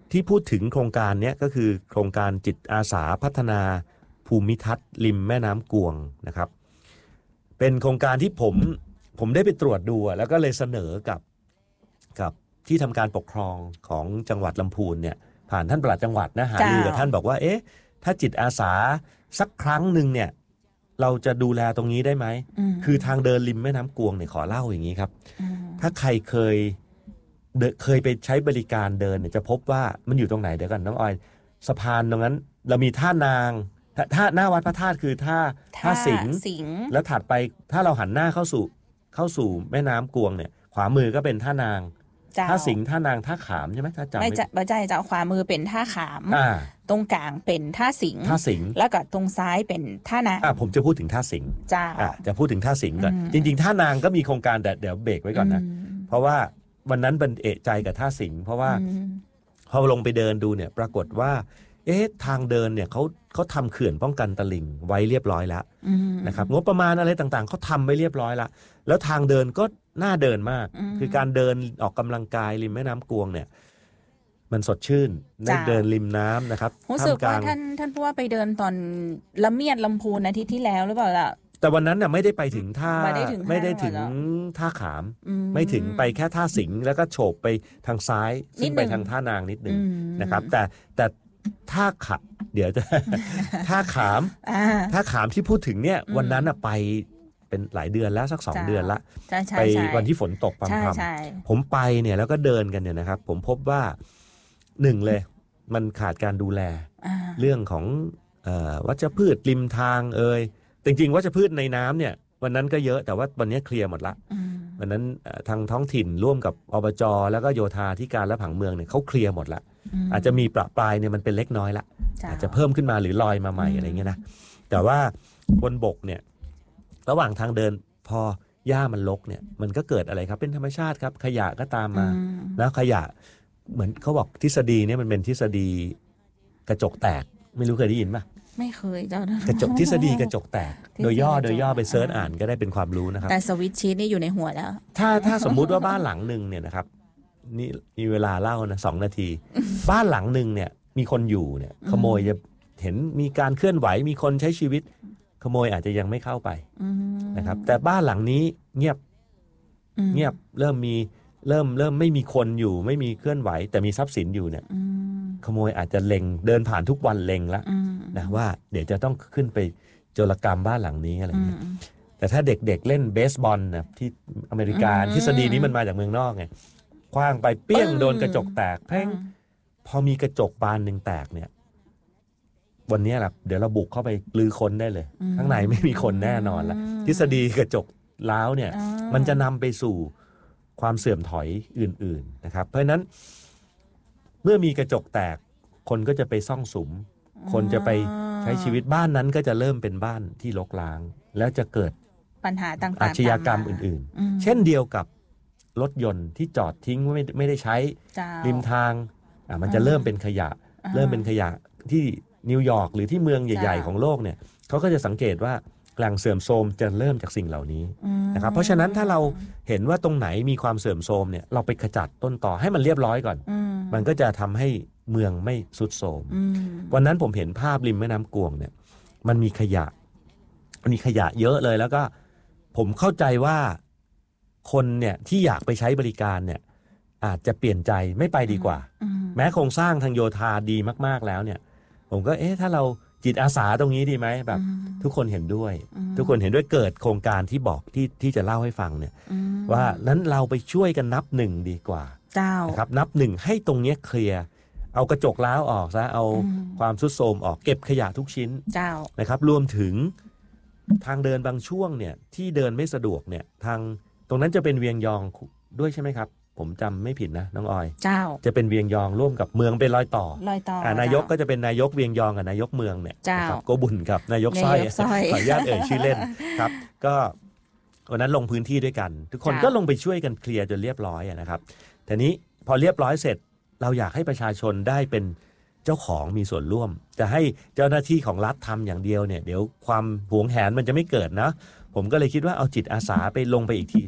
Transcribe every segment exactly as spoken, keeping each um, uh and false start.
ที่พูดถึงโครงการนี้ก็คือโครงการจิตอาสาพัฒนาภูมิทัศน์ริมแม่น้ำกวงนะครับเป็นโครงการที่ผมผมได้ไปตรวจดูแล้วก็เลยเสนอกับกับที่ทำการปกครองของจังหวัดลำพูนเนี่ยผ่านท่านปลัดจังหวัดนะหารือกับท่านบอกว่าเอ๊ะถ้าจิตอาสาสักครั้งหนึ่งเนี่ยเราจะดูแลตรงนี้ได้ไหมคือทางเดินริมแม่น้ำกวงเนี่ยขอเล่าอย่างนี้ครับถ้าใครเคยเคยไปใช้บริการเดินเนี่ยจะพบว่ามันอยู่ตรงไหนเดี๋ยวกันน้องออยสะพานตรงนั้นเรามีท่านางท่าหน้าวัดพระธาตุคือท่าท่าสิงห์แล้วถัดไปถ้าเราหันหน้าเข้าสู่เข้าสู่แม่น้ำกวงเนี่ยขวามือก็เป็นท่านางท่าสิงห์ท่านางท่าขามใช่ไหมถ้าจำไม่จะไม่ใช่จะขวามือเป็นท่าขามตรงกลางเป็นท่าสิงห์ท่าสิงห์แล้วก็ตรงซ้ายเป็นท่านางอ่าผมจะพูดถึงท่าสิงห์จ้าจะพูดถึงท่าสิงห์ก่อนจริงๆท่านางก็มีโครงการแต่เดี๋ยวเบรกไว้ก่อนนะเพราะว่าวันนั้นเป็นเอะใจกับท่าสิงห์เพราะว่าพอลงไปเดินดูเนี่ยปรากฏว่าเอ๊ะทางเดินเนี่ยเขาเขาทำเขื่อนป้องกันตลิ่งไว้เรียบร้อยแล้วนะครับงบประมาณอะไรต่างๆเขาทำไว้เรียบร้อยแล้วแล้วทางเดินก็น่าเดินมากคือการเดินออกกำลังกายริมแม่น้ำกวงเนี่ยมันสดชื่นได้เดินริมน้ำนะครับรู้สึกว่าท่านท่านพูดว่าไปเดินตอนละเมียดลำพูนอาทิตย์ที่แล้วหรือเปล่าล่ะแต่วันนั้นน่ะไม่ได้ไปถึงท่าไม่ได้ถึงท่าขามไม่ถึงไปแค่ท่าสิงห์แล้วก็โฉบไปทางซ้ายซึ่งไปทางท่านางนิดนึงนะครับแต่แต่ท่าขาเดี๋ยวจะท่าขามท่าขามที่พูดถึงเนี่ยวันนั้นน่ะไปเป็นหลายเดือนแล้วสักสองเดือนละไปวันที่ฝนตกพรำๆผมไปเนี่ยแล้วก็เดินกันเนี่ยนะครับผมพบว่าหนึ่งเลยมันขาดการดูแลเรื่องของวัชพืชริมทางเอ่ยจริงๆวัชพืชในน้ำเนี่ยวันนั้นก็เยอะแต่ว่าวันนี้เคลียร์หมดละวันนั้นทางท้องถิ่นร่วมกับอบจ.แล้วก็โยธาธิการและผังเมืองเนี่ยเขาเคลียร์หมดละอาจจะมีประปรายเนี่ยมันเป็นเล็กน้อยละอาจจะเพิ่มขึ้นมาหรือลอยมาใหม่อะไรเงี้ยนะแต่ว่าบนบกเนี่ยระหว่างทางเดินพอหญ้ามันรกเนี่ยมันก็เกิดอะไรครับเป็นธรรมชาติครับขยะก็ตามมาแล้วขยะเหมือนเขาบอกทฤษฎีเนี่ยมันเป็นทฤษฎีกระจกแตกไม่รู้เคยได้ยินป่ะไม่เคยเจ้ากระจกทฤษฎีกระจกแตกโดยย่อโดยย่อไปเซิร์ชอ่านก็ได้เป็นความรู้นะครับแต่สวิตช์ชีทนี่อยู่ในหัวแล้วถ้าถ้าสมมุติว่าบ้านหลังนึงเนี่ยนะครับนี่มีเวลาเล่านะสองนาทีบ้านหลังนึงเนี่ยมีคนอยู่เนี่ยขโมยจะเห็นมีการเคลื่อนไหวมีคนใช้ชีวิตขโมยอาจจะยังไม่เข้าไปนะครับแต่บ้านหลังนี้เงียบเงียบเริ่มมีเริ่มเริ่มไม่มีคนอยู่ไม่มีเคลื่อนไหวแต่มีทรัพย์สินอยู่เนี่ยขโมยอาจจะเล็งเดินผ่านทุกวันเล็งแล้วนะว่าเดี๋ยวจะต้องขึ้นไปโจรกรรมบ้านหลังนี้อะไรเงี้ยแต่ถ้าเด็กๆ เ, เล่นเบสบอลนะที่อเมริกาทฤษฎีนี้มันมาจากเมืองนอกไงคว้างไปเปี้ยงโดนกระจกแตกเพ่งพอมีกระจกบานหนึ่งแตกเนี่ยวันนี้แหละเดี๋ยวเราบุกเข้าไปลือค้นได้เลยข้างในไม่มีคนแน่นอนละทฤษฎีกระจกล้าวเนี่ยมันจะนำไปสู่ความเสื่อมถอยอื่นๆนะครับเพราะฉะนั้นเมื่อมีกระจกแตกคนก็จะไปซ่องสุมคนจะไปใช้ชีวิตบ้านนั้นก็จะเริ่มเป็นบ้านที่รกร้างแล้วจะเกิดปัญหาต่างๆอาชญากรรมอื่นๆเช่นเดียวกับรถยนต์ที่จอดทิ้งไม่ไม่ได้ใช้ริมทางอ่ะมันจะเริ่มเป็นขยะเริ่มเป็นขยะที่นิวยอร์กหรือที่เมืองใหญ่ๆของโลกเนี่ยเขาก็จะสังเกตว่าแหล่งเสื่อมโทรมจะเริ่มจากสิ่งเหล่านี้นะครับเพราะฉะนั้นถ้าเราเห็นว่าตรงไหนมีความเสื่อมโทรมเนี่ยเราไปขจัดต้นตอให้มันเรียบร้อยก่อนมันก็จะทำให้เมืองไม่ทรุดโทรมวันนั้นผมเห็นภาพริมแม่น้ำกวงเนี่ยมันมีขยะมันมีขยะเยอะเลยแล้วก็ผมเข้าใจว่าคนเนี่ยที่อยากไปใช้บริการเนี่ยอาจจะเปลี่ยนใจไม่ไปดีกว่าแม้โครงสร้างทางโยธาดีมากๆแล้วเนี่ยผมก็เอ๊ะถ้าเราจิตอาสาตรงนี้ดีไหมแบบทุกคนเห็นด้วยทุกคนเห็นด้วยเกิดโครงการที่บอกที่ที่จะเล่าให้ฟังเนี่ยว่านั้นเราไปช่วยกันนับหนึ่งดีกว่านะครับนับหนึ่งให้ตรงนี้เคลียร์เอากระจกล้าวออกซะเอาความทรุดโทรมออกเก็บขยะทุกชิ้นนะครับรวมถึงทางเดินบางช่วงเนี่ยที่เดินไม่สะดวกเนี่ยทางตรงนั้นจะเป็นเวียงยองด้วยใช่ไหมครับผมจำไม่ผิดนะน้องออยเจ้าจะเป็นเวียงยองร่วมกับเมืองเป็นรอยต่อรอยต่อนายกก็จะเป็นนายกเวียงยองกับนายกเมืองเนี่ยนะครับโกบุญกับนายกสร้อยขออนุญาตเอ่ยชื่อเล่นครับก็วันนั้นลงพื้นที่ด้วยกันทุกคนก็ลงไปช่วยกันเคลียร์จนเรียบร้อยนะครับทีนี้พอเรียบร้อยเสร็จเราอยากให้ประชาชนได้เป็นเจ้าของมีส่วนร่วมจะให้เจ้าหน้าที่ของรัฐทำอย่างเดียวเนี่ยเดี๋ยวความหวงแหนมันจะไม่เกิดนะผมก็เลยคิดว่าเอาจิตอาสาไปลงไปอีกทีดีกว่า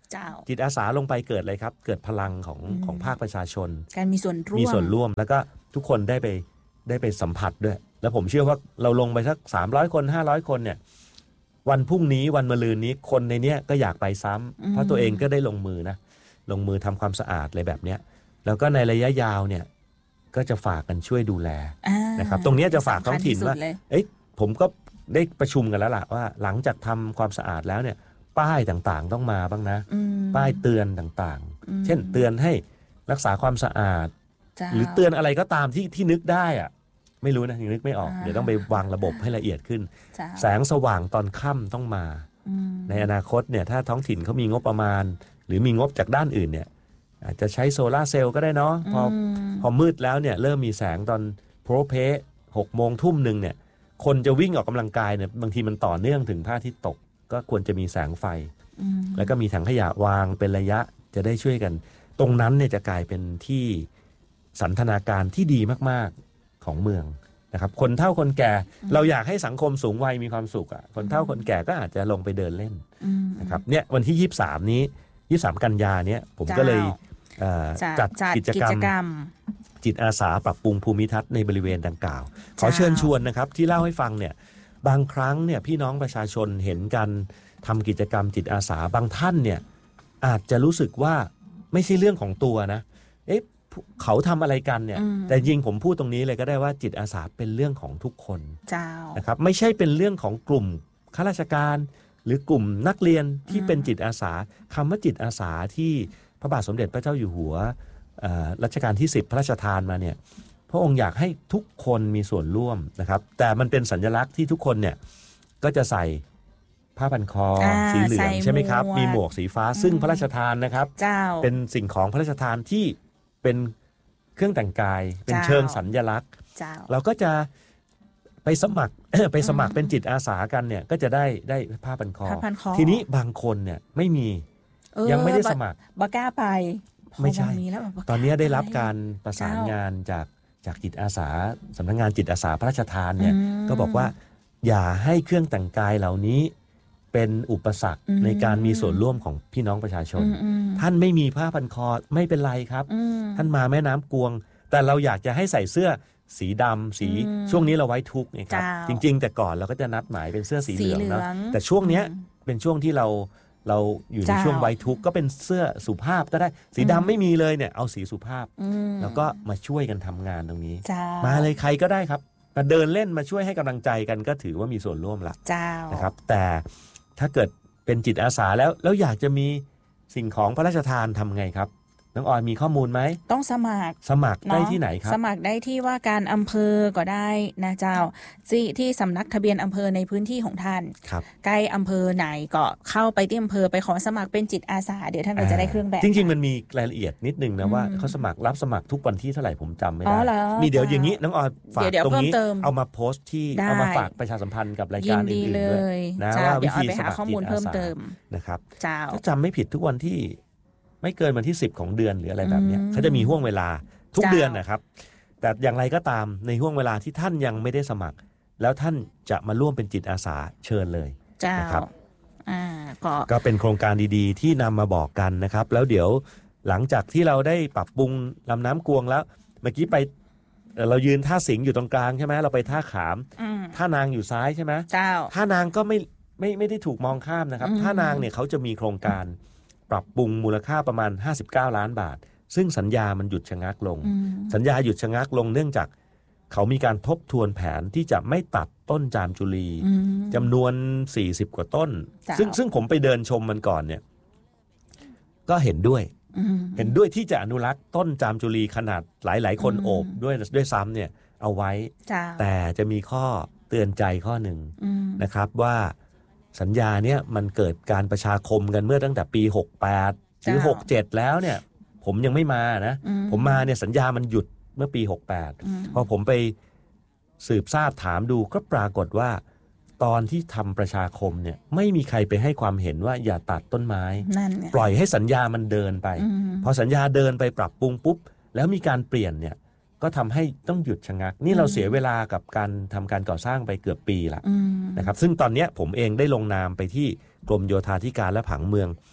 จิตอาสาลงไปเกิดอะไรครับเกิดพลังของของภาคประชาชนการมีส่วนร่วมมีส่วนร่วมแล้วก็ทุกคนได้ไปได้ไปสัมผัสด้วยแล้วผมเชื่อว่าเราลงไปสักสามร้อยคนห้าร้อยคนเนี่ยวันพรุ่งนี้วันมะรืนนี้คนในเนี้ยก็อยากไปซ้ำเพราะตัวเองก็ได้ลงมือนะลงมือทำความสะอาดอะไรแบบเนี้ยแล้วก็ในระยะยาวเนี่ยก็จะฝากกันช่วยดูแลนะครับตรงนี้จะฝากท้องถิ่นว่าเอ้ยผมก็ได้ประชุมกันแล้วล่ะว่าหลังจากทำความสะอาดแล้วเนี่ยป้ายต่างๆต้องมาบ้างนะป้ายเตือนต่างๆเช่นเตือนให้รักษาความสะอาดหรือเตือนอะไรก็ตามที่ที่นึกได้อะไม่รู้นะยังนึกไม่ออกเดี๋ยวต้องไปวางระบบให้ละเอียดขึ้นแสงสว่างตอนค่ำต้องมาในอนาคตเนี่ยถ้าท้องถิ่นเขามีงบประมาณหรือมีงบจากด้านอื่นเนี่ยอาจจะใช้โซลาร์เซลล์ก็ได้เนาะพอพอมืดแล้วเนี่ยเริ่มมีแสงตอนโพรเพหกโมงทุ่มหนึ่งเนี่ยคนจะวิ่งออกกำลังกายเนี่ยบางทีมันต่อเนื่องถึงพระอาทิตย์ตกก็ควรจะมีแสงไฟแล้วก็มีถังขยะวางเป็นระยะจะได้ช่วยกันตรงนั้นเนี่ยจะกลายเป็นที่สันทนาการที่ดีมากๆของเมืองนะครับคนเฒ่าคนแก่เราอยากให้สังคมสูงวัยมีความสุขอ่ะคนเฒ่าคนแก่ก็อาจจะลงไปเดินเล่นนะครับเนี่ยวันที่ยี่สิบสามนี้ยี่สิบสามกันยาเนี่ยผมก็เลยจัดกิจกรรมจิตอาสาปรับปรุงภูมิทัศน์ในบริเวณดังกล่าวขอเชิญชวนนะครับที่เล่าให้ฟังเนี่ยบางครั้งเนี่ยพี่น้องประชาชนเห็นกันทำกิจกรรมจิตอาสาบางท่านเนี่ยอาจจะรู้สึกว่าไม่ใช่เรื่องของตัวนะเอ๊ะเขาทำอะไรกันเนี่ยแต่จริงผมพูดตรงนี้เลยก็ได้ว่าจิตอาสาเป็นเรื่องของทุกคนนะครับไม่ใช่เป็นเรื่องของกลุ่มข้าราชการหรือกลุ่มนักเรียนที่เป็นจิตอาสาคำว่าจิตอาสาที่พระบาทสมเด็จพระเจ้าอยู่หัวรัชกาลที่สิบพระราชทานมาเนี่ยพระองค์อยากให้ทุกคนมีส่วนร่วมนะครับแต่มันเป็นสัญลักษณ์ที่ทุกคนเนี่ยก็จะใส่ผ้าพันคอสีเหลืองใช่ไหมครับมีหมวกสีฟ้าซึ่งพระราชทานนะครับเป็นสิ่งของพระราชทานที่เป็นเครื่องแต่งกายเป็นเชิงสัญลักษณ์เราก็จะไปสมัคร ไปสมัครเป็นจิตอาสากันเนี่ยก็จะได้ได้ผ้าพันคอทีนี้บางคนเนี่ยไม่มียังไม่ได้สมัครบากล้าไปไม่ใช่ตอนนี้ได้รับการประสานงานจากจากจิตอาสาสำนักงานจิตอาสาพระราชทานเนี่ยก็บอกว่าอย่าให้เครื่องแต่งกายเหล่านี้เป็นอุปสรรคในการมีส่วนร่วมของพี่น้องประชาชนท่านไม่มีผ้าพันคอไม่เป็นไรครับท่านมาแม่น้ำกวงแต่เราอยากจะให้ใส่เสื้อสีดำสีช่วงนี้เราไว้ทุกข์นะครับจริงๆแต่ก่อนเราก็จะนัดหมายเป็นเสื้อสีเหลืองนะแต่ช่วงนี้เป็นช่วงที่เราเราอยู่ในช่วงไว้ทุกข์ก็เป็นเสื้อสุภาพก็ได้สีดำไม่มีเลยเนี่ยเอาสีสุภาพแล้วก็มาช่วยกันทำงานตรงนี้มาเลยใครก็ได้ครับมาเดินเล่นมาช่วยให้กำลังใจกันก็ถือว่ามีส่วนร่วมละนะครับแต่ถ้าเกิดเป็นจิตอาสาแล้วแล้วอยากจะมีสิ่งของพระราชทานทำไงครับน้องออยมีข้อมูลไหมต้องสมัครสมัครได้ที่ไหนครับสมัครได้ที่ว่าการอำเภอก็ได้นะเจ้าที่ที่สำนักทะเบียนอำเภอในพื้นที่ของท่านใกล้อำเภอไหนก็เข้าไปที่อำเภอไปขอสมัครเป็นจิตอาสาเดี๋ยวท่านก็จะได้เครื่องแบบจริงๆมันมีรายละเอียดนิดนึงนะว่าเขาสมัครรับสมัครทุกวันที่เท่าไหร่ผมจำไม่ได้มีเดี๋ยวอย่างนี้น้องออยฝากตรงนี้เอามาโพสต์ที่เอามาฝากประชาสัมพันธ์กับรายการอื่นๆด้วยนะว่าวิธีสมัครจิตอาสานะครับถ้าจำไม่ผิดทุกวันที่ไม่เกินวันที่สิบของเดือนหรืออะไรแบบนี้เขาจะมีห่วงเวลาทุกเดือนนะครับแต่อย่างไรก็ตามในห่วงเวลาที่ท่านยังไม่ได้สมัครแล้วท่านจะมาร่วมเป็นจิตอาสาเชิญเลยนะครับก็เป็นโครงการดีๆที่นำมาบอกกันนะครับแล้วเดี๋ยวหลังจากที่เราได้ปรับปรุงลำน้ำกวงแล้วเมื่อกี้ไปเรายืนท่าสิงห์อยู่ตรงกลางใช่ไหมเราไปท่าขามท่านางอยู่ซ้ายใช่ไหมท่านางก็ไม่ไม่ไม่ได้ถูกมองข้ามนะครับท่านางเนี่ยเขาจะมีโครงการปรับปรุงมูลค่าประมาณห้าสิบเก้าล้านบาทซึ่งสัญญามันหยุดชะงักลงสัญญาหยุดชะงักลงเนื่องจากเขามีการทบทวนแผนที่จะไม่ตัดต้นจามจุลีจำนวนสี่สิบกว่าต้นซึ่งซึ่งผมไปเดินชมมันก่อนเนี่ยก็เห็นด้วยเห็นด้วยที่จะอนุรักษ์ต้นจามจุลีขนาดหลายๆคนโอบด้วยด้วยซ้ำเนี่ยเอาไว้แต่จะมีข้อเตือนใจข้อหนึ่งนะครับว่าสัญญาเนี่ยมันเกิดการประชาคมกันเมื่อตั้งแต่ปีหกแปดหรือหกเจ็ดแล้วเนี่ยผมยังไม่มานะผมมาเนี่ยสัญญามันหยุดเมื่อปีหกแปดพอผมไปสืบทราบถามดูก็ปรากฏว่าตอนที่ทำประชาคมเนี่ยไม่มีใครไปให้ความเห็นว่าอย่าตัดต้นไม้ปล่อยให้สัญญามันเดินไปพอสัญญาเดินไปปรับปรุงปุ๊บแล้วมีการเปลี่ยนเนี่ยก็ทำให้ต้องหยุดชะงักนี่เราเสียเวลากับการทำการก่อสร้างไปเกือบปีละนะครับซึ่งตอนนี้ผมเองได้ลงนามไปที่กรมโยธาธิการและผังเมือง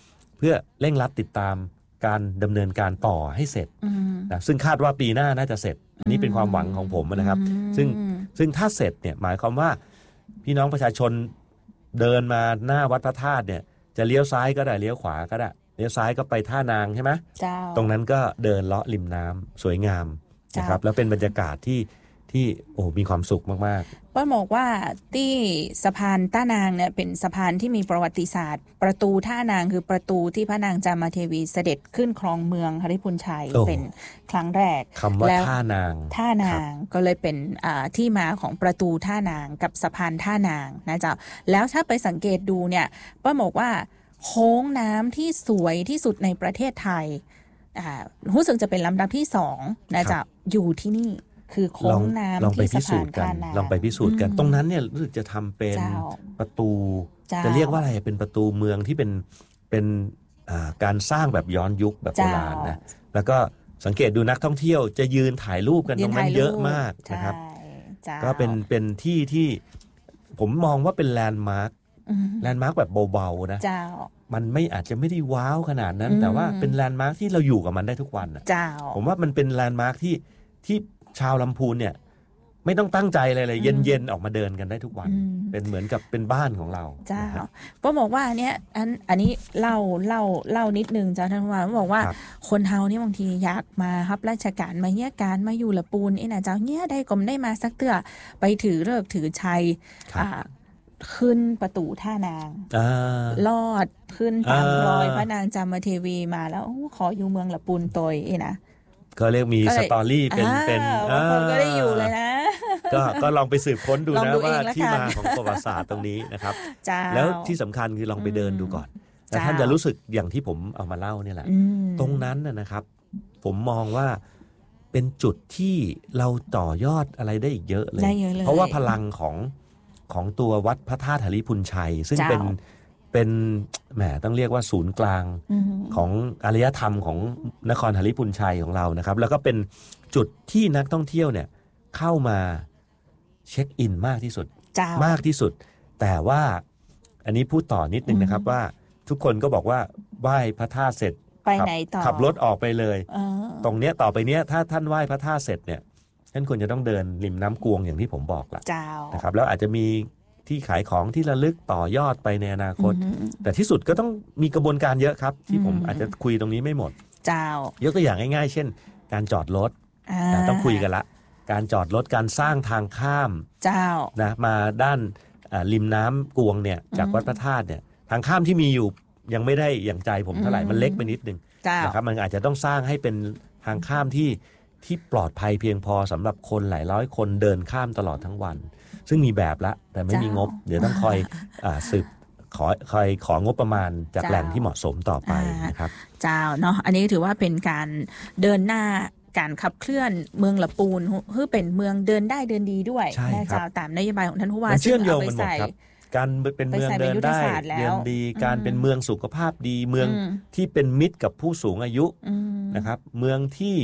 พื่อเร่งรัดติดตามการดำเนินการต่อให้เสร็จนะซึ่งคาดว่าปีหน้าน่าจะเสร็จนี่เป็นความหวังของผมนะครับซึ่งซึ่งถ้าเสร็จเนี่ยหมายความว่าพี่น้องประชาชนเดินมาหน้าวัดพระธาตุเนี่ยจะเลี้ยวซ้ายก็ได้เลี้ยวขวาก็ได้เลี้ยวซ้ายก็ไปท่านางใช่ไหมตรงนั้นก็เดินเลาะริมน้ำสวยงามนะครับแล้วเป็นบรรยากาศที่ที่โอ้มีความสุขมากๆป้าบอกว่าที่สะพานท่านางเนี่ยเป็นสะพานที่มีประวัติศาสตร์ประตูท่านางคือประตูที่พระนางจามเทวีเสด็จขึ้นครองเมืองหฤพุนชัยเป็นครั้งแรกคำว่าท่านางท่านางก็เลยเป็นที่มาของประตูท่านางกับสะพานท่านางนะจ๊ะแล้วถ้าไปสังเกตดูเนี่ยป้าบอกว่าโค้งน้ำที่สวยที่สุดในประเทศไทยรู้สึกจะเป็นลำดับที่สองนะจ๊ะอยู่ที่นี่คือโค้งน้ำที่สะพานท่านางลองไปพิสูจน์กันตรงนั้นเนี่ยรู้สึกจะทำเป็นประตูจะเรียกว่าอะไรเป็นประตูเมืองที่เป็นเป็นการสร้างแบบย้อนยุคแบบโบราณนะแล้วก็สังเกตดูนักท่องเที่ยวจะยืนถ่ายรูปกันตรงนั้นเยอะมากนะครับก็เป็นเป็นที่ที่ผมมองว่าเป็นแลนด์มาร์คแลนด์มาร์คแบบเบาๆนะมันไม่อาจจะไม่ได้ว้าวขนาดนั้นแต่ว่าเป็นแลนด์มาร์คที่เราอยู่กับมันได้ทุกวันผมว่ามันเป็นแลนด์มาร์คที่ที่ชาวลำพูนเนี่ยไม่ต้องตั้งใจอะไรเลยเย็นๆออกมาเดินกันได้ทุกวันเป็นเหมือนกับเป็นบ้านของเราจ้าป้าบอกว่าเนี้ยอันอันนี้เล่าเล่าเล่านิดนึงจ้าท่านผู้ว่าบอกว่าคนเฮานี่บางทีอยากมารับราชการมาเยี่ยการมาอยู่ละปูนไอ้น่ะเจ้าเนี้ยได้ก็ไม่ได้มาสักเตื้อไปถือเลิกถือชัยขึ้นประตูท่านางลอดขึ้นตามรอยพระนางจามเทวีมาแล้วขออยู่เมืองละปูนตยไอ้นะก็เรียกมีสตอรี่เป็นเป็นก็ได้อยู่เลยนะก็ก็ลองไปสืบค้นดูนะว่าที่มาของประวัติศาสตร์ตรงนี้นะครับแล้วที่สำคัญคือลองไปเดินดูก่อนแต่ท่านจะรู้สึกอย่างที่ผมเอามาเล่าเนี่ยแหละตรงนั้นนะครับผมมองว่าเป็นจุดที่เราต่อยอดอะไรได้อีกเยอะเลยเพราะว่าพลังของของตัววัดพระธาตุหฤพุนชัยซึ่งเป็นเป็นแหมต้องเรียกว่าศูนย์กลางของอารยธรรมของนครหฤพุนชัยของเรานะครับแล้วก็เป็นจุดที่นักท่องเที่ยวเนี่ยเข้ามาเช็คอินมากที่สุดมากที่สุดแต่ว่าอันนี้พูดต่อนิดนึงนะครับว่าทุกคนก็บอกว่าไหว้พระธาตุเสร็จไปไหนต่อขับรถออกไปเลยตรงเนี้ยต่อไปเนี้ยถ้าท่านไหว้พระธาตุเสร็จเนี่ยท่านควรจะต้องเดินริมน้ำกวงอย่างที่ผมบอกละนะครับแล้วอาจจะมีที่ขายของที่ระลึกต่อยอดไปในอนาคตแต่ที่สุดก็ต้องมีกระบวนการเยอะครับที่ผมอาจจะคุยตรงนี้ไม่หมดเจ้ายกตัวอย่างง่ายๆเช่นการจอดรถต้องคุยกันละการจอดรถการสร้างทางข้ามเจ้านะมาด้านริมน้ำกวงเนี่ยจากวัดพระธาตุเนี่ยทางข้ามที่มีอยู่ยังไม่ได้อย่างใจผมเท่าไหร่มันเล็กไปนิดนึงนะครับมันอาจจะต้องสร้างให้เป็นทางข้ามที่ที่ปลอดภัยเพียงพอสำหรับคนหลายร้อยคนเดินข้ามตลอดทั้งวันซึ่งมีแบบละแต่ไม่มีงบเดี๋ยวต้องคอยสืบขอคอยของบประมาณจากแหล่งที่เหมาะสมต่อไปนะครับเจ้าเนาะอันนี้ถือว่าเป็นการเดินหน้าการขับเคลื่อนเมืองละปูนเพื่อเป็นเมืองเดินได้เดินดีด้วยนะเจ้าตามนโยบายของท่านผู้ว่าเชื่อมโยงกันหมดครับการเป็นเมืองเดินได้เดินดีการเป็นเมืองสุขภาพดีเมืองที่เป็นมิตรกับผู้สูงอายุนะครับเมืองที่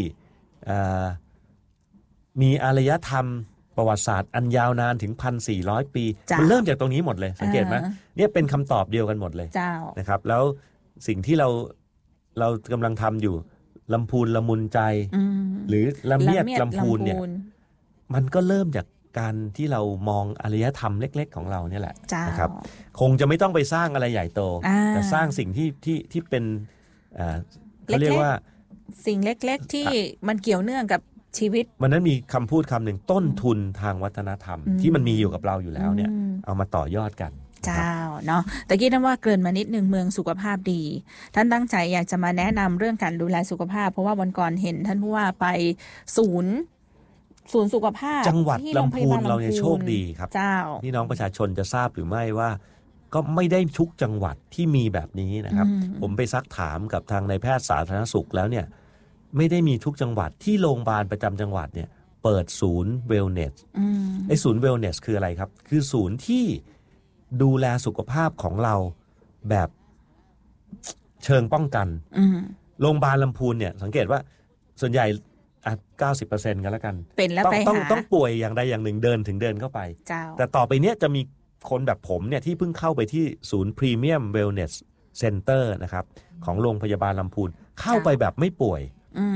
มีอารยธรรมประวัติศาสตร์อันยาวนานถึง หนึ่งพันสี่ร้อย ปีมันเริ่มจากตรงนี้หมดเลยสังเกตไหมเนี่ยเป็นคำตอบเดียวกันหมดเลยนะครับแล้วสิ่งที่เราเรากำลังทำอยู่ลำพูนละมุนใจหรือละเมียดลำพูนเนี่ยมันก็เริ่มจากการที่เรามองอารยธรรมเล็กๆของเราเนี่ยแหละนะครับคงจะไม่ต้องไปสร้างอะไรใหญ่โตแต่สร้างสิ่งที่ที่ที่เป็นเขาเรียกว่าสิ่งเล็กๆที่มันเกี่ยวเนื่องกับชีวิตมันนั้นมีคำพูดคำหนึ่งต้นทุนทางวัฒนธรรมที่มันมีอยู่กับเราอยู่แล้วเนี่ยเอามาต่อยอดกันเจ้าเนาะแต่กี้ท่านว่าเกินมานิดนึงเมืองสุขภาพดีท่านตั้งใจอยากจะมาแนะนำเรื่องการดูแลสุขภาพเพราะว่าวันก่อนเห็นท่านผู้ว่าไปศูนย์ศูนย์สุขภาพจังหวัดลำพูนเราเนี่ยโชคดีครับเจ้าพี่น้องประชาชนจะทราบหรือไม่ว่าก็ไม่ได้ทุกจังหวัดที่มีแบบนี้นะครับผมไปซักถามกับทางนายแพทย์สาธารณสุขแล้วเนี่ยไม่ได้มีทุกจังหวัดที่โรงพยาบาลประจำจังหวัดเนี่ยเปิดศูนย์เวลเนสไอ้ศูนย์เวลเนสคืออะไรครับคือศูนย์ที่ดูแลสุขภาพของเราแบบเชิงป้องกันโรงพยาบาลลำพูนเนี่ยสังเกตว่าส่วนใหญ่อ่ะ เก้าสิบเปอร์เซ็นต์ กันแล้วกันเป็นแล้วไปหาต้องต้องป่วยอย่างใดอย่างหนึ่งเดินถึงเดินเข้าไปแต่ต่อไปเนี้ยจะมีคนแบบผมเนี่ยที่เพิ่งเข้าไปที่ศูนย์พรีเมียมเวลเนสเซ็นเตอร์นะครับของโรงพยาบาลลำพูนเข้าไปแบบไม่ป่วย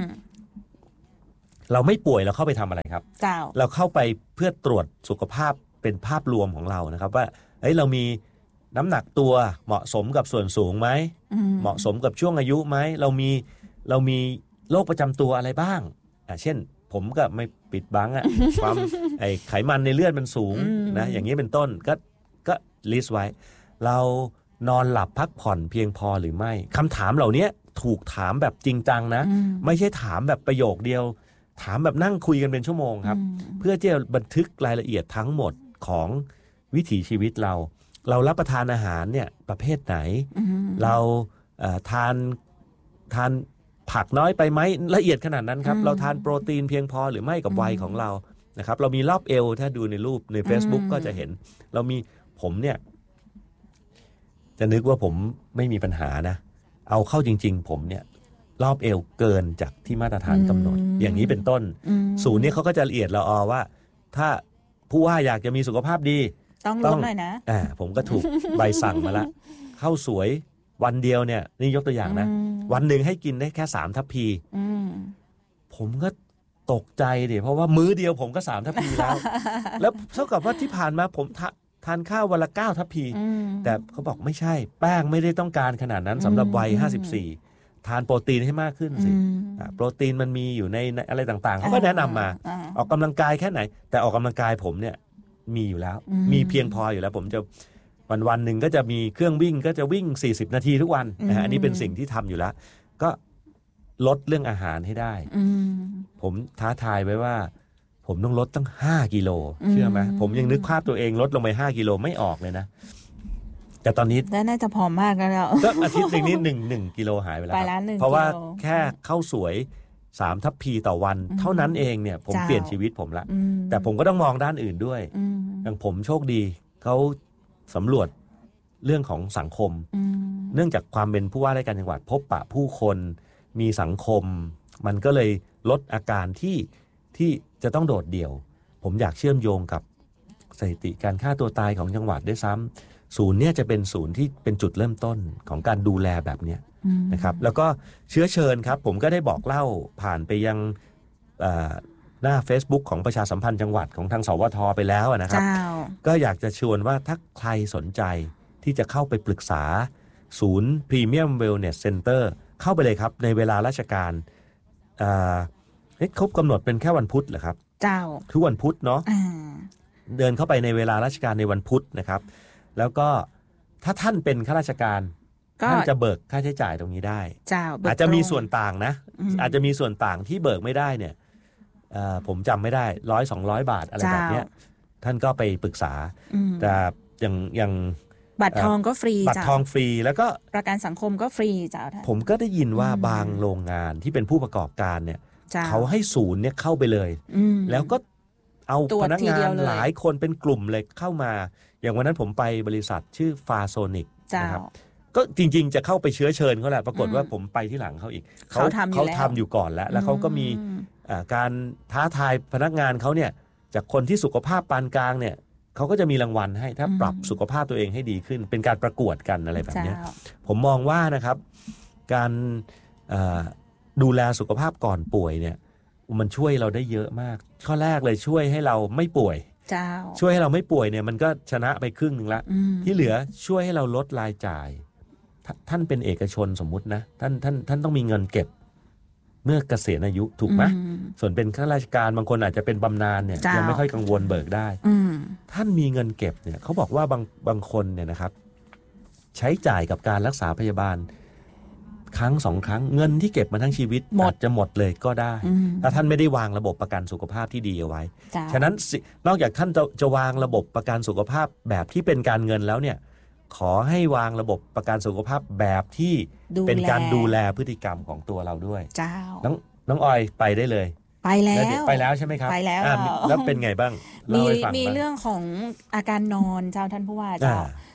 เราไม่ป่วยเราเข้าไปทำอะไรครับเราเข้าไปเพื่อตรวจสุขภาพเป็นภาพรวมของเรานะครับว่าเฮ้ยเรามีน้ำหนักตัวเหมาะสมกับส่วนสูงไหมเหมาะสมกับช่วงอายุไหมเรามีเรามีโรคประจำตัวอะไรบ้างอ่ะเช่นผมก็ไม่ปิดบังอ่ะ ความไอไขมันในเลือดมันสูงนะอย่างนี้เป็นต้นก็ก็ลิสต์ไว้เรานอนหลับพักผ่อนเพียงพอหรือไม่คำถามเหล่านี้ถูกถามแบบจริงจังนะไม่ใช่ถามแบบประโยคเดียวถามแบบนั่งคุยกันเป็นชั่วโมงครับเพื่อที่จะบันทึกรายละเอียดทั้งหมดของวิถีชีวิตเราเรารับประทานอาหารเนี่ยประเภทไหนเราเอ่อทานทานผักน้อยไปไหมละเอียดขนาดนั้นครับเราทานโปรตีนเพียงพอหรือไม่กับวัยของเรานะครับเรามีรอบเอวถ้าดูในรูปใน Facebook ก็จะเห็นเรามีผมเนี่ยจะนึกว่าผมไม่มีปัญหานะเอาเข้าจริงๆผมเนี่ยรอบเอวเกินจากที่มาตรฐานกำหนดอย่างนี้เป็นต้นศูนย์นี้เขาก็จะละเอียดละออว่าถ้าผู้ว่าอยากจะมีสุขภาพดีต้องลดหน่อยนะอ่าผมก็ถูกใบสั่งมาแล้วข้าวสวยวันเดียวเนี่ยนี่ยกตัวอย่างนะวันหนึ่งให้กินได้แค่สามทัพพีผมก็ตกใจดิเพราะว่ามื้อเดียวผมก็สามทัพพีแล้วแล้วเท่ากับว่าที่ผ่านมาผมทานข้าววันละเก้าทัพพีแต่เขาบอกไม่ใช่แป้งไม่ได้ต้องการขนาดนั้นสำหรับวัยห้าสิบสี่ทานโปรตีนให้มากขึ้นสิโปรตีนมันมีอยู่ในอะไรต่างๆเขาก็แนะนำมาออกกำลังกายแค่ไหนแต่ออกกำลังกายผมเนี่ยมีอยู่แล้วมีเพียงพออยู่แล้วผมจะวันวันหนึ่งก็จะมีเครื่องวิ่งก็จะวิ่งสี่สิบนาทีทุกวันนะฮะอันนี้เป็นสิ่งที่ทำอยู่แล้วก็ลดเรื่องอาหารให้ได้ผมท้าทายไว้ว่าผมต้องลดตั้งห้ากิโลเชื่อไหมผมยังนึกภาพตัวเองลดลงไปห้ากิโลไม่ออกเลยนะแต่ตอนนี้น่าจะผอมมากแล้วก็อาทิตย์นึงนี่หนึ่งหนึ่งกิโลหายไปแล้วเพราะว่าแค่ข้าวสวยสามทัพพีต่อวันเท่านั้นเองเนี่ยผมเปลี่ยนชีวิตผมละแต่ผมก็ต้องมองด้านอื่นด้วยอย่างผมโชคดีเขาสำรวจเรื่องของสังคมเนื่องจากความเป็นผู้ว่าราชการจังหวัดพบปะผู้คนมีสังคมมันก็เลยลดอาการที่ที่จะต้องโดดเดี่ยวผมอยากเชื่อมโยงกับสถิติการฆ่าตัวตายของจังหวัดด้วยซ้ำศูนย์เนี่ยจะเป็นศูนย์ที่เป็นจุดเริ่มต้นของการดูแลแบบนี้นะครับแล้วก็เชื้อเชิญครับผมก็ได้บอกเล่าผ่านไปยังหน้า Facebook ของประชาสัมพันธ์จังหวัดของทางสวทไปแล้วนะครับก็อยากจะชวนว่าถ้าใครสนใจที่จะเข้าไปปรึกษาศูนย์ Premium Wellness Center เข้าไปเลยครับในเวลาราชการเฮ้ยครบกำหนดเป็นแค่วันพุธเหรอครับเจ้าทุกวันพุธเนาะเดินเข้าไปในเวลาราชการในวันพุธนะครับแล้วก็ถ้าท่านเป็นข้าราชการท่านจะเบิกค่าใช้จ่ายตรงนี้ได้อาจจะมีส่วนต่างนะอาจจะมีส่วนต่างที่เบิกไม่ได้เนี่ยผมจำไม่ได้ร้อยสองร้อยบาทอะไรแบบนี้ท่านก็ไปปรึกษาแต่อย่างอย่างบัตรทองก็ฟรีบัตรทองฟรีแล้วก็ประกันสังคมก็ฟรีจ้าผมก็ได้ยินว่าบางโรงงานที่เป็นผู้ประกอบการเนี่ยเขาให้ศูนย์เนี่ยเข้าไปเลยแล้วก็เอาพนักงานหลายคนเป็นกลุ่มเลยเข้ามาอย่างวันนั้นผมไปบริษัทชื่อฟาโซนิกนะครับก็จริงๆจะเข้าไปเชื้อเชิญเขาแหละปรากฏว่าผมไปที่หลังเขาอีกเขาเขาทำอยู่ก่อนแล้วแล้วเขาก็มีการท้าทายพนักงานเขาเนี่ยจากคนที่สุขภาพปานกลางเนี่ยเขาก็จะมีรางวัลให้ถ้าปรับสุขภาพตัวเองให้ดีขึ้นเป็นการประกวดกันอะไรแบบนี้ผมมองว่านะครับการดูแลสุขภาพก่อนป่วยเนี่ยมันช่วยเราได้เยอะมากข้อแรกเลยช่วยให้เราไม่ป่วยช่วยให้เราไม่ป่วยเนี่ยมันก็ชนะไปครึ่งนึงละที่เหลือช่วยให้เราลดรายจ่ายท่านเป็นเอกชนสมมุตินะท่านท่านท่านต้องมีเงินเก็บเมื่อเกษียณอายุถูกไหมส่วนเป็นข้าราชการบางคนอาจจะเป็นบำนาญเนี่ยยังไม่ค่อยกังวลเบิกได้ท่านมีเงินเก็บเนี่ยเขาบอกว่าบางบางคนเนี่ยนะครับใช้จ่ายกับการรักษาพยาบาลครั้งสองครั้งเงินที่เก็บมาทั้งชีวิตอาจจะหมดเลยก็ได้ถ้าท่านไม่ได้วางระบบประกันสุขภาพที่ดีเอาไว้ฉะนั้นนอกจากท่านจะจะวางระบบประกันสุขภาพแบบที่เป็นการเงินแล้วเนี่ยขอให้วางระบบประกันสุขภาพแบบที่เป็นการดูแลพฤติกรรมของตัวเราด้วยน้องน้องออยไปได้เลยไปแล้วไปแล้วใช่ไหมครับไปแล้วแล้วเป็นไงบ้างมีมีเรื่องของอาการนอนเจ้าท่านผู้ว่าเจ้า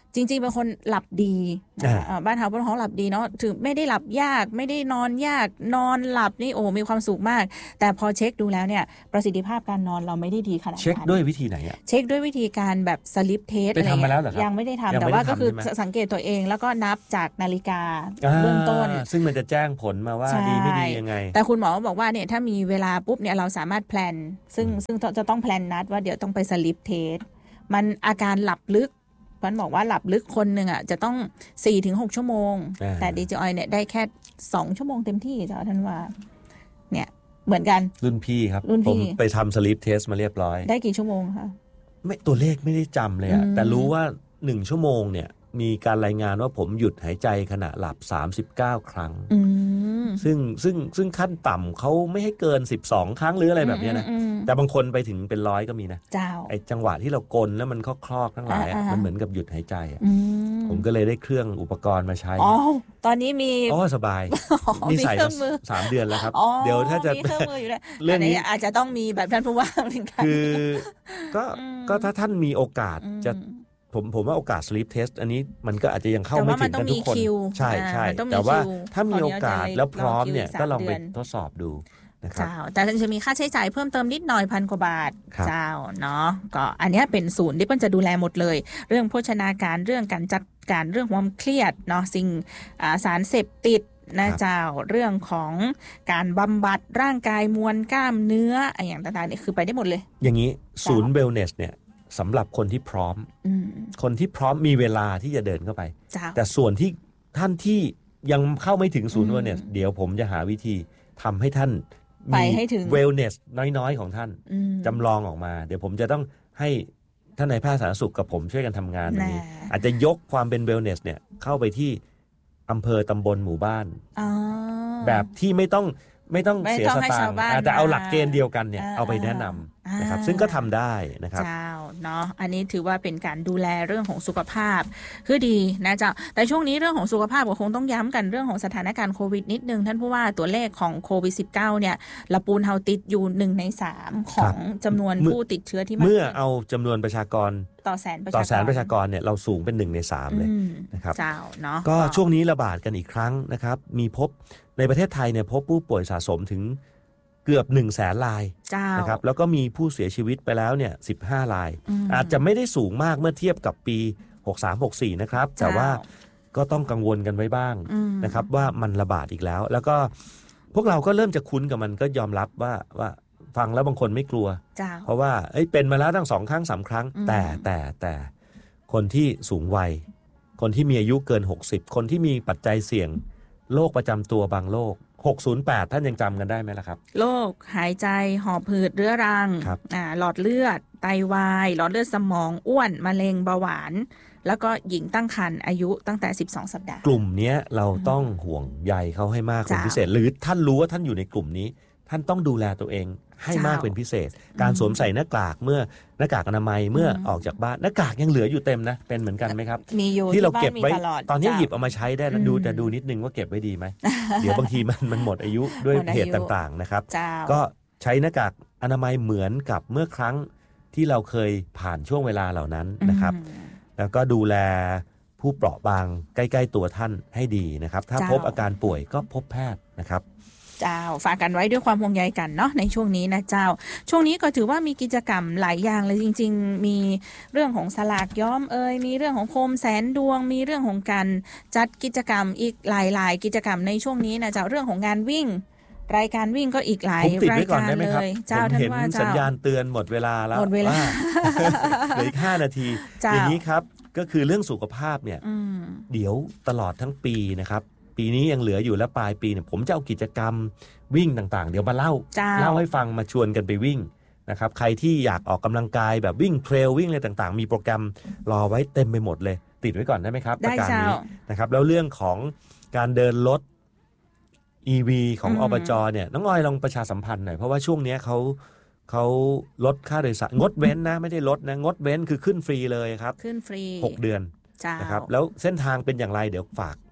จริงๆเป็นคนหลับดีบ้านเฮาเป็นของหลับดีเนาะถึงไม่ได้หลับยากไม่ได้นอนยากนอนหลับนี่โอ้มีความสุขมากแต่พอเช็คดูแล้วเนี่ยประสิทธิภาพการนอนเราไม่ได้ดีขนาดนั้นเช็คด้วยวิธีไหนอะเช็คด้วยวิธีการแบบสลิปเทสอะไรยังไม่ได้ทำแต่ว่าก็คือสังเกตตัวเองแล้วก็นับจากนาฬิกาเบื้องต้นซึ่งมันจะแจ้งผลมาว่าดีไม่ดียังไงแต่คุณหมอบอกว่าเนี่ยถ้ามีเวลาปุ๊บเนี่ยเราสามารถแพลนซึ่งซึ่งจะต้องแพลนนัดว่าเดี๋ยวต้องไปสลิปเทสมันอาการหลับลึกพันบอกว่าหลับลึกคนหนึ่งอ่ะจะต้อง สี่ถึงหก ชั่วโมงแต่ ดี เจ ไอ เนี่ยได้แค่สองชั่วโมงเต็มที่จ้ะท่านว่าเนี่ยเหมือนกันรุ่นพี่ครับผมไปทำสลิปเทสมาเรียบร้อยได้กี่ชั่วโมงคะไม่ตัวเลขไม่ได้จำเลยอะแต่รู้ว่าหนึ่งชั่วโมงเนี่ยมีการรายงานว่าผมหยุดหายใจขณะหลับสามสิบเก้าครั้งซึ่งซึ่งซึ่งขั้นต่ำเขาไม่ให้เกินสิบสองครั้งหรืออะไรแบบนี้นะแต่บางคนไปถึงเป็นร้อยก็มีนะไอ้จังหวะที่เรากลแล้วมันคลอกๆทั้งหลายมันเหมือนกับหยุดหายใจผมก็เลยได้เครื่องอุปกรณ์มาใช้อ๋อตอนนี้มีอ๋อสบายนี่ใส่มาสามเดือนแล้วครับเดี๋ยวถ้าจะเรื่องนี้อาจจะต้องมีแบบท่านผู้ว่าเหมือนกันคือก็ก็ถ้าท่านมีโอกาสจะผมผมว่าโอกาส sleep test อันนี้มันก็อาจจะยังเข้าไม่ถึงกันทุกคนใช่ใช่แต่ว่าถ้ามีโอกาสแล้วพร้อมเนี่ยก็ลองไปทดสอบดูนะครับแต่จะมีค่าใช้จ่ายเพิ่มเติมนิดหน่อยพันกว่าบาทเจ้าเนาะก็อันนี้เป็นศูนย์ที่เปิ้ลจะดูแลหมดเลยเรื่องโภชนาการเรื่องการจัดการเรื่องความเครียดเนาะสิ่งสารเสพติดนะเจ้าเรื่องของการบำบัดร่างกายมวลกล้ามเนื้ออะไรอย่างต่างๆเนี่ยคือไปได้หมดเลยอย่างนี้ศูนย์ wellness เนี่ยสำหรับคนที่พร้อมคนที่พร้อมมีเวลาที่จะเดินเข้าไปแต่ส่วนที่ท่านที่ยังเข้าไม่ถึงศูนย์ wellness เดี๋ยวผมจะหาวิธีทำให้ท่านมี wellness น้อยๆของท่านจำลองออกมาเดี๋ยวผมจะต้องให้ท่านนายแพทย์สาธารณสุขกับผมช่วยกันทำงานตรงนี้อาจจะยกความเป็น wellness เนี่ยเข้าไปที่อำเภอตำบลหมู่บ้านแบบที่ไม่ต้องไม่ต้องเสียสตางค์แต่เอาหลักเกณฑ์เดียวกันเนี่ยเอาไปแนะนำนะครับซึ่งก็ทำได้นะครับเจ้าเนาะอันนี้ถือว่าเป็นการดูแลเรื่องของสุขภาพคือดีนะเจ้าแต่ช่วงนี้เรื่องของสุขภาพก็คงต้องย้ำกันเรื่องของสถานการณ์โควิดนิดนึงท่านผู้ว่าตัวเลขของโควิด สิบเก้า เนี่ยละปูนเฮาติดอยู่หนึ่งในสามของจำนวนผู้ติดเชื้อที่เมื่อเอาจำนวนประชากรต่อแสนต่อแสนประชากรเนี่ยเราสูงเป็นหนึ่งในสามเลยนะครับเจ้าเนาะก็ช่วงนี้ระบาดกันอีกครั้งนะครับมีพบในประเทศไทยเนี่ยพบผู้ป่วยสะสมถึงเกือบหนึ่งแสนรายนะครับแล้วก็มีผู้เสียชีวิตไปแล้วเนี่ยสิบห้าราย อ, อาจจะไม่ได้สูงมากเมื่อเทียบกับปีหกสาม หกสี่นะครับแต่ว่าก็ต้องกังวลกันไว้บ้างนะครับว่ามันระบาดอีกแล้วแล้วก็พวกเราก็เริ่มจะคุ้นกับมันก็ยอมรับว่าว่าฟังแล้วบางคนไม่กลัวเพราะว่าเอ้ยเป็นมาแล้วตั้งสองครั้งสามครั้งแต่แต่แต่คนที่สูงวัยคนที่มีอายุเกินหกสิบคนที่มีปัจจัยเสี่ยงโรคประจำตัวบางโรคหกศูนย์แปดท่านยังจำกันได้ไหมล่ะครับโรคหายใจหอบหืดเรื้อรังอ่าหลอดเลือดไตวายหลอดเลือดสมองอ้วนมะเร็งเบาหวานแล้วก็หญิงตั้งครรภ์อายุตั้งแต่สิบสองสัปดาห์กลุ่มนี้เราต้องห่วงใยเขาให้มากเป็นพิเศษหรือท่านรู้ว่าท่านอยู่ในกลุ่มนี้ท่านต้องดูแลตัวเองให้มากเป็นพิเศษการสวมใส่หน้ากากเมื่อหน้ากากอนามัยเมื่อออกจากบ้านหน้ากากยังเหลืออยู่เต็มนะเป็นเหมือนกันไหมครับที่เราเก็บไว้ตอนนี้หยิบเอามาใช้ได้แล้วดูแต่ดูนิดนึงว่าเก็บไว้ดีไหมเดี๋ยวบางทีมันมันหมดอายุด้วยเหตุต่างๆนะครับก็ใช้หน้ากากอนามัยเหมือนกับเมื่อครั้งที่เราเคยผ่านช่วงเวลาเหล่านั้นนะครับแล้วก็ดูแลผู้เปราะบางใกล้ๆตัวท่านให้ดีนะครับถ้าพบอาการป่วยก็พบแพทย์นะครับเจ้าฝากกันไว้ด้วยความห่วงใยกันเนาะในช่วงนี้นะเจ้าช่วงนี้ก็ถือว่ามีกิจกรรมหลายอย่างเลยจริงๆมีเรื่องของสลากย้อมเอ่ยมีเรื่องของโคมแสนดวงมีเรื่องของการจัดกิจกรรมอีกหลายๆกิจกรรมในช่วงนี้นะเจ้าเรื่องของงานวิ่งรายการวิ่งก็อีกหลายรายการเลยเจ้าท่านว่าเจ้าสัญญาณเตือนหมดเวลาแล้วหมดเวลาเหลืออีกห้านาทีอย่างนี้ครับก็คือเรื่องสุขภาพเนี่ยเดี๋ยวตลอดทั้งปีนะครับปีนี้ยังเหลืออยู่แล้วปลายปีเนี่ยผมจะเอากิจกรรมวิ่งต่างๆเดี๋ยวมาเล่าเล่าให้ฟังมาชวนกันไปวิ่งนะครับใครที่อยากออกกำลังกายแบบวิ่งเทรลวิ่งอะไรต่างๆมีโปรแกรมรอไว้เต็มไปหมดเลยติดไว้ก่อนได้ไหมครับประการนี้นะครับแล้วเรื่องของการเดินรถ อี วี ของอบจ.เนี่ยน้องออยลองประชาสัมพันธ์หน่อยเพราะว่าช่วงนี้เขาเขาลดค่าโดยสารงดเว้นนะไม่ได้ลดนะงดเว้นคือขึ้นฟรีเลยครับขึ้นฟรีหกเดือนนะครับแล้วเส้นทางเป็นอย่างไรเดี๋ยวฝากให้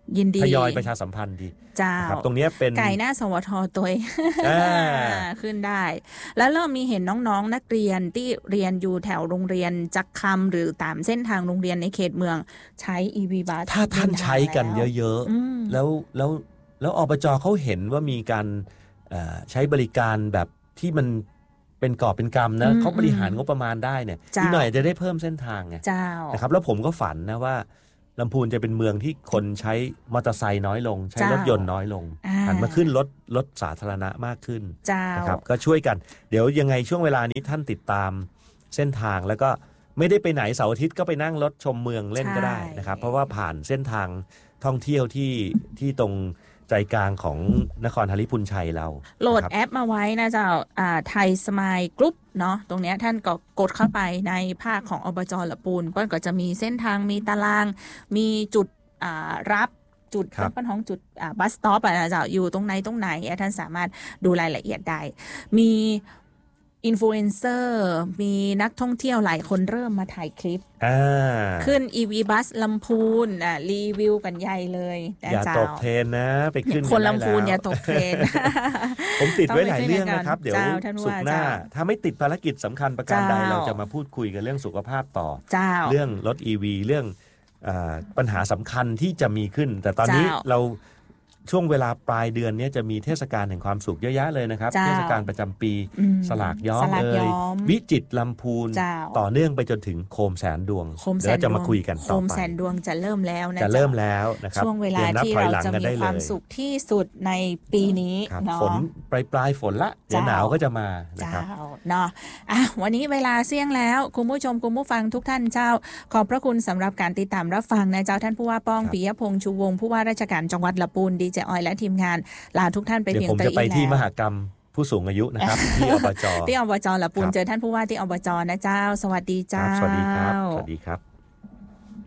ยินดีทยอยประชาสัมพันธ์ดีจ้าตรงนี้เป็นไก่หน้าสวทตัวขึ้นได้แล้วเริ่มมีเห็นน้องๆนักเรียนที่เรียนอยู่แถวโรงเรียนจักคำหรือตามเส้นทางโรงเรียนในเขตเมืองใช้ อี วี บัสถ้าท่านใช้กันเยอะๆแล้วแล้วแล้วอบจเขาเห็นว่ามีการใช้บริการแบบที่มันเป็นกอบเป็นกำนะเขาบริหารงบประมาณได้เนี่ยอีกหน่อยจะได้เพิ่มเส้นทางไงนะครับแล้วผมก็ฝันนะว่าลำพูนจะเป็นเมืองที่คนใช้มอเตอร์ไซค์น้อยลงใช้รถยนต์น้อยลงหันมาขึ้นรถรถสาธารณะมากขึ้นนะครับก็ช่วยกันเดี๋ยวยังไงช่วงเวลานี้ท่านติดตามเส้นทางแล้วก็ไม่ได้ไปไหนเสาร์อาทิตย์ก็ไปนั่งรถชมเมืองเล่นก็ได้นะครับเพราะว่าผ่านเส้นทางท่องเที่ยวที่ที่ตรงใจกลางของนครหฤพุนชัยเราโหลดแอปมาไว้นะเจ้าไทยสมายกรุ๊ปเนาะตรงนี้ท่านก็กดเข้าไปในภาคของอบจละปูนเปิ้ลก็จะมีเส้นทางมีตารางมีจุดรับจุดเปิ้ลของจุดบัสสต็อปนะเจ้าอยู่ตรงไหนตรงไหนท่านสามารถดูรายละเอียดได้มีอินฟลูเอนเซอร์มีนักท่องเที่ยวหลายคนเริ่มมาถ่ายคลิปขึ้น อี วี บัสลำพูนอ่ะรีวิวกันใหญ่เลยอย่าตกเทรนนะไปขึ้นคนลำพูนอย่าตกเทรนผมติดไว้หลายเรื่องนะครับเดี๋ยวสุกหน้าถ้าไม่ติดภารกิจสำคัญประการใดเราจะมาพูดคุยกันเรื่องสุขภาพต่อเรื่องรถ อี วี เรื่องปัญหาสำคัญที่จะมีขึ้นแต่ตอนนี้เราช่วงเวลาปลายเดือนนี้จะมีเทศกาลแห่งความสุขเยอะแยะเลยนะครับเทศกาลประจำปีสลากย้อมเอ่ยวิจิตรลำพูนต่อเนื่องไปจนถึงโคมแสนดวงเดี๋ยวจะมาคุยกันต่อไปโคมแสนดวงจะเริ่มแล้วนะจะเริ่มแล้วนะครับช่วงเวลาที่เราจะมีความสุขที่สุดในปีนี้เนาะฝนปลายปลายฝนละเดี๋ยวหนาวก็จะมานะครับเนาะอ่ะวันนี้เวลาเสี่ยงแล้วคุณผู้ชมคุณผู้ฟังทุกท่านเจ้าขอบพระคุณสำหรับการติดตามรับฟังนะเจ้าท่านผู้ว่าป้องปิยพงษ์ชูวงศ์ผู้ว่าราชการจังหวัดลำพูนดีเจออยและทีมงานลาทุกท่านไปเพียงแต่อีกแล้วเดี๋ยวผมจะไปที่มหกรรมผู้สูงอายุนะครับที่อบจที่อบจลำพูนเจอท่านผู้ว่าที่อบจนะเจ้าสวัสดีเจ้าสวัสดีครับสวัสดีครับ